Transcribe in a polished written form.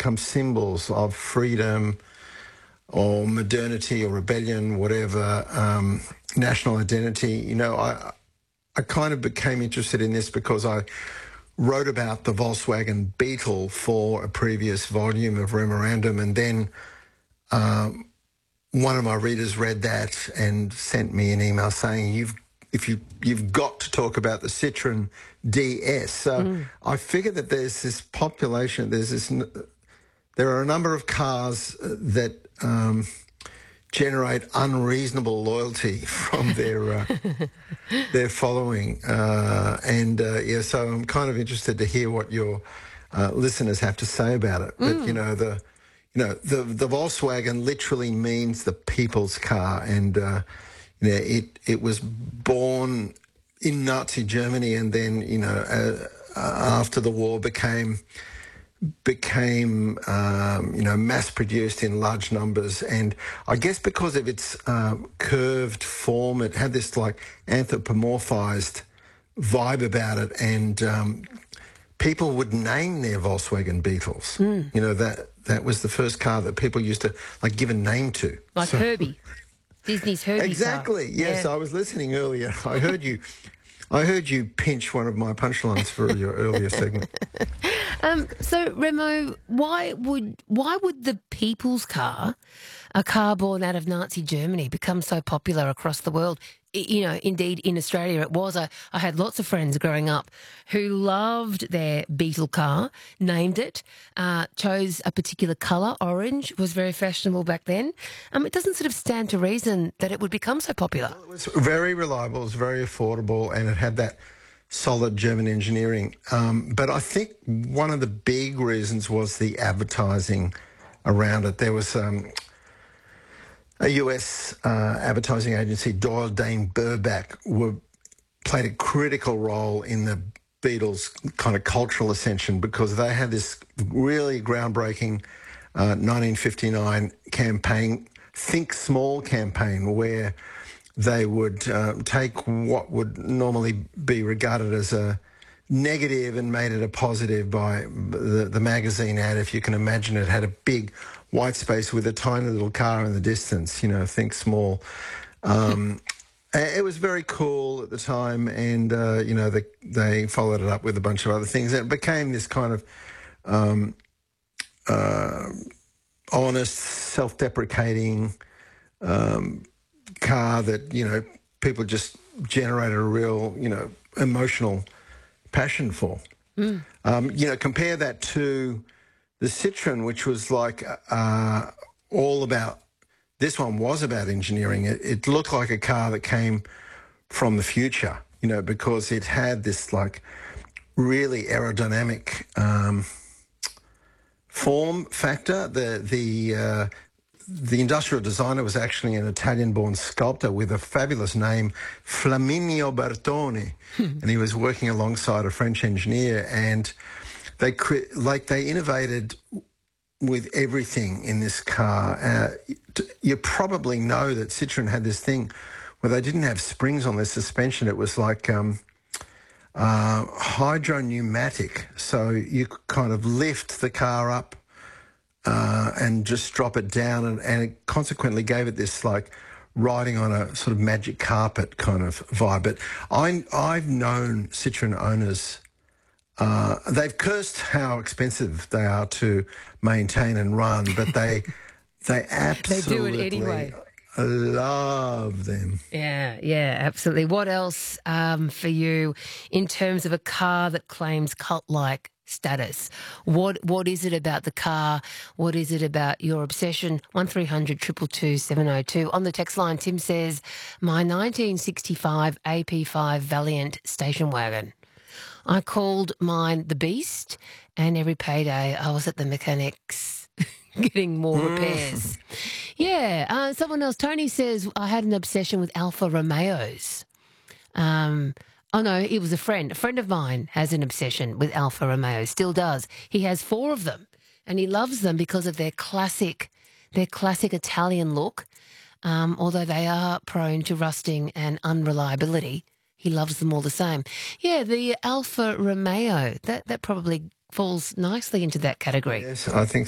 become symbols of freedom or modernity or rebellion, whatever, national identity. You know, I kind of became interested in this because I wrote about the Volkswagen Beetle for a previous volume of Memorandum, and then one of my readers read that and sent me an email saying you've got to talk about the Citroen DS. So I figured that there's this population, there are a number of cars that generate unreasonable loyalty from their following, so I'm kind of interested to hear what your listeners have to say about it. But the Volkswagen literally means the people's car, and it was born in Nazi Germany, and then after the war became mass produced in large numbers. And I guess because of its curved form, it had this like anthropomorphized vibe about it, and people would name their Volkswagen Beetles. You know, that was the first car that people used to like give a name to. Like Herbie. Disney's Herbie. Exactly. Car. Yes, yeah. I was listening earlier. I heard you pinch one of my punchlines for your earlier segment. So, Remo, why would the people's car, a car born out of Nazi Germany, become so popular across the world? You know, indeed, in Australia it was. I had lots of friends growing up who loved their Beetle car, named it, chose a particular colour. Orange was very fashionable back then. It doesn't sort of stand to reason that it would become so popular. Well, it was very reliable, it was very affordable, and it had that solid German engineering. But I think one of the big reasons was the advertising around it. There was a US advertising agency, Doyle Dane Burback, played a critical role in the Beatles' kind of cultural ascension, because they had this really groundbreaking 1959 campaign, Think Small campaign, where they would take what would normally be regarded as a negative and made it a positive by the magazine ad. If you can imagine, it had a big white space with a tiny little car in the distance, you know, Think Small. It was very cool at the time, and, they followed it up with a bunch of other things. And it became this kind of honest, self-deprecating car that, people just generated a real, emotional passion for. Compare that to the Citroen, which was like all about, this one was about engineering. It looked like a car that came from the future, because it had this like really aerodynamic form factor. The industrial designer was actually an Italian-born sculptor with a fabulous name, Flaminio Bertone, and he was working alongside a French engineer, and they innovated with everything in this car. You probably know that Citroen had this thing where they didn't have springs on their suspension. It was like hydropneumatic, so you could kind of lift the car up and just drop it down, and it consequently gave it this like riding on a sort of magic carpet kind of vibe. But I've known Citroen owners, they've cursed how expensive they are to maintain and run, but they absolutely they do it anyway. Love them. Yeah, absolutely. What else for you in terms of a car that claims cult-like status? What is it about the car? What is it about your obsession? 1300 222 702. On the text line, Tim says, my 1965 AP5 Valiant station wagon. I called mine the Beast, and every payday I was at the mechanics getting more repairs. Yeah. Someone else, Tony says, I had an obsession with Alfa Romeos. Oh, no, it was a friend. A friend of mine has an obsession with Alfa Romeo, still does. He has 4 of them, and he loves them because of their classic Italian look. Although they are prone to rusting and unreliability, he loves them all the same. Yeah, the Alfa Romeo, that probably falls nicely into that category. Yes, I think